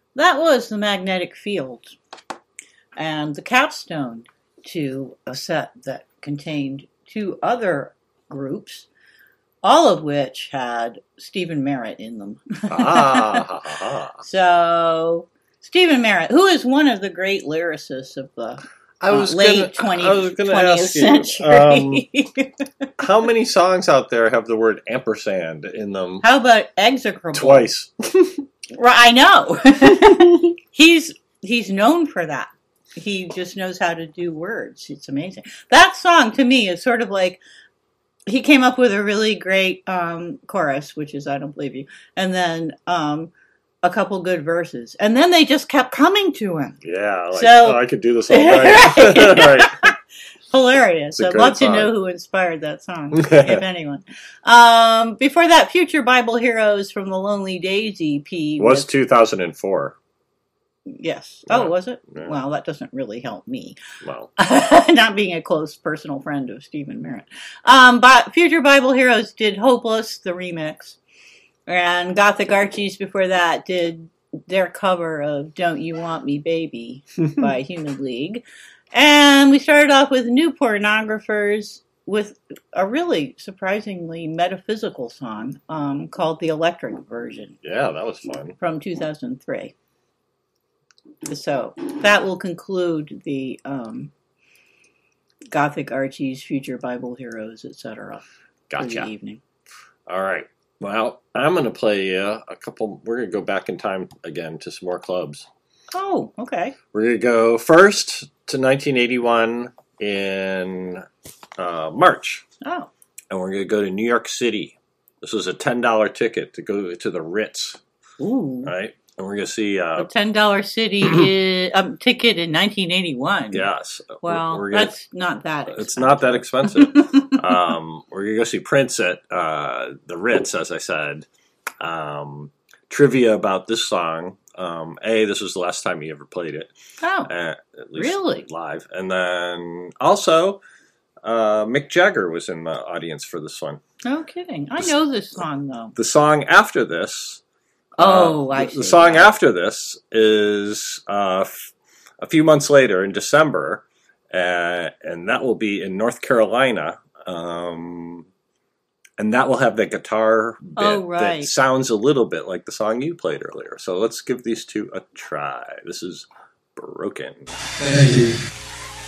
That was The Magnetic Field, and the capstone to a set that contained two other groups, all of which had Stephen Merritt in them. So, Stephen Merritt, who is one of the great lyricists of the late 20th century. How many songs out there have the word ampersand in them? How about execrable? Twice. I know. He's known for that. He just knows how to do words. It's amazing. That song, to me, is sort of like, he came up with a really great chorus, which is I Don't Believe You, and then a couple good verses. And then they just kept coming to him. Yeah, I could do this all night. Right. Hilarious. I'd love to know who inspired that song, if anyone. Before that, Future Bible Heroes from the Lonely Days EP. Was 2004. Yes. Oh, was it? Yeah. Well, that doesn't really help me. Well. Not being a close personal friend of Stephen Merritt. But Future Bible Heroes did Hopeless, the remix. And Gothic Archies before that did their cover of Don't You Want Me Baby by Human League. And we started off with New Pornographers with a really surprisingly metaphysical song called The Electric Version. Yeah, that was fun. From 2003. So that will conclude the Gothic Archies, Future Bible Heroes, etc. Gotcha. For the evening. All right. Well, I'm going to play a couple. We're going to go back in time again to some more clubs. Oh, okay. We're going to go first to 1981 in March. Oh. And we're going to go to New York City. This was a $10 ticket to go to the Ritz. Ooh. Right? And we're going to see... a $10 city ticket in 1981. Yes. Well, that's not that expensive. It's not that expensive. We're going to go see Prince at the Ritz, as I said. Trivia about this song. This was the last time he ever played it. Oh, at least really? Live. And then also, Mick Jagger was in the audience for this one. No kidding. I know this song, though. The song after this... I see. The song after this is a few months later in December, and that will be in North Carolina, and that will have the guitar bit that sounds a little bit like the song you played earlier. So let's give these two a try. This is Broken. Thank you.